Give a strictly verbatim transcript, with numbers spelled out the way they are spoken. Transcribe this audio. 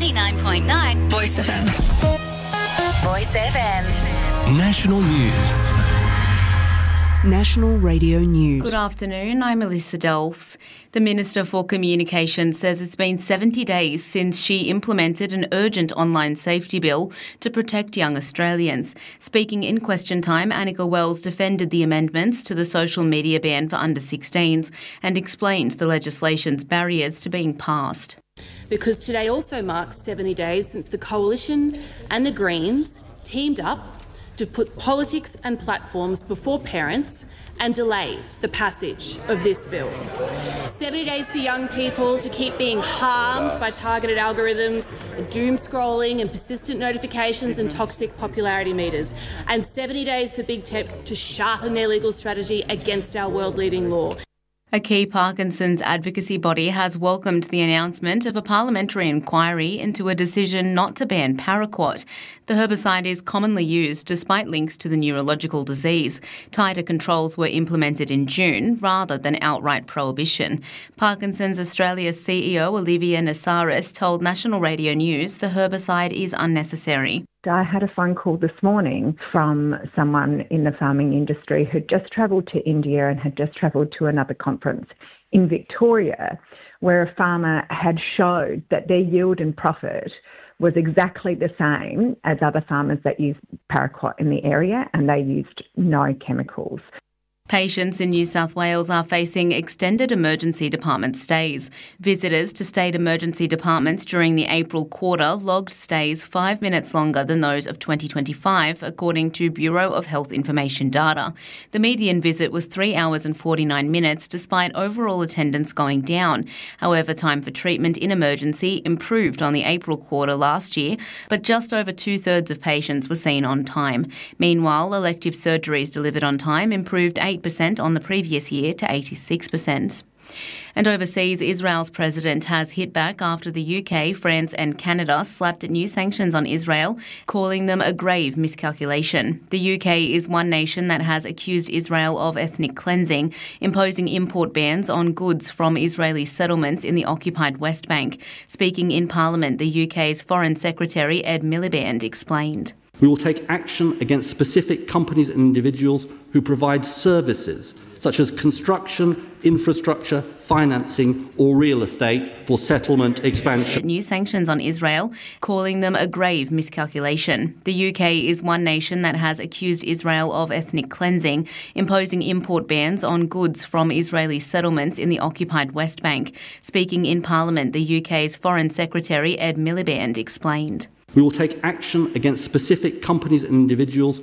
ninety-nine point nine Voice F M. Voice F M. National News. National Radio News. Good afternoon, I'm Melissa Delfs. The Minister for Communications says it's been seventy days since she implemented an urgent online safety bill to protect young Australians. Speaking in Question Time, Annika Wells defended the amendments to the social media ban for under sixteens and explained the legislation's barriers to being passed. Because today also marks seventy days since the Coalition and the Greens teamed up to put politics and platforms before parents and delay the passage of this bill. seventy days for young people to keep being harmed by targeted algorithms, doom scrolling and persistent notifications and toxic popularity meters. And seventy days for big tech to sharpen their legal strategy against our world-leading law. A key Parkinson's advocacy body has welcomed the announcement of a parliamentary inquiry into a decision not to ban paraquat. The herbicide is commonly used despite links to the neurological disease. Tighter controls were implemented in June rather than outright prohibition. Parkinson's Australia's C E O Olivia Nassaris told National Radio News the herbicide is unnecessary. I had a phone call this morning from someone in the farming industry who'd just travelled to India and had just travelled to another conference in Victoria, where a farmer had showed that their yield and profit was exactly the same as other farmers that use paraquat in the area, and they used no chemicals. Patients in New South Wales are facing extended emergency department stays. Visitors to state emergency departments during the April quarter logged stays five minutes longer than those of twenty twenty-five, according to Bureau of Health Information data. The median visit was three hours and forty-nine minutes, despite overall attendance going down. However, time for treatment in emergency improved on the April quarter last year, but just over two-thirds of patients were seen on time. Meanwhile, elective surgeries delivered on time improved eight percent on the previous year to eighty-six percent. And overseas, Israel's president has hit back after the U K, France and Canada slapped new sanctions on Israel, calling them a grave miscalculation. The U K is one nation that has accused Israel of ethnic cleansing, imposing import bans on goods from Israeli settlements in the occupied West Bank. Speaking in Parliament, the U K's Foreign Secretary Ed Miliband explained. We will take action against specific companies and individuals who provide services such as construction, infrastructure, financing or real estate for settlement expansion. New sanctions on Israel, calling them a grave miscalculation. The U K is one nation that has accused Israel of ethnic cleansing, imposing import bans on goods from Israeli settlements in the occupied West Bank. Speaking in Parliament, the U K's Foreign Secretary Ed Miliband explained. We will take action against specific companies and individuals